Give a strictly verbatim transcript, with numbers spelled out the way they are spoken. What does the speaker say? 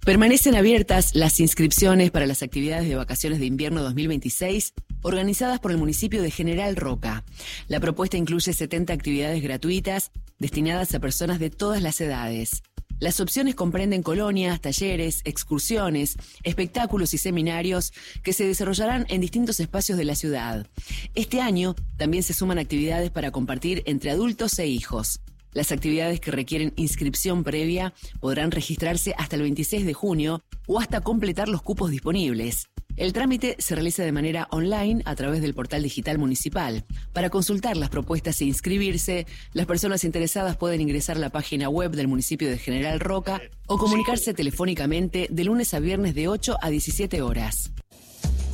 Permanecen abiertas las inscripciones para las actividades de vacaciones de invierno dos mil veintiséis organizadas por el municipio de General Roca. La propuesta incluye setenta actividades gratuitas destinadas a personas de todas las edades. Las opciones comprenden colonias, talleres, excursiones, espectáculos y seminarios que se desarrollarán en distintos espacios de la ciudad. Este año también se suman actividades para compartir entre adultos e hijos. Las actividades que requieren inscripción previa podrán registrarse hasta el veintiséis de junio o hasta completar los cupos disponibles. El trámite se realiza de manera online a través del portal digital municipal. Para consultar las propuestas e inscribirse, las personas interesadas pueden ingresar a la página web del municipio de General Roca o comunicarse telefónicamente de lunes a viernes de ocho a diecisiete horas.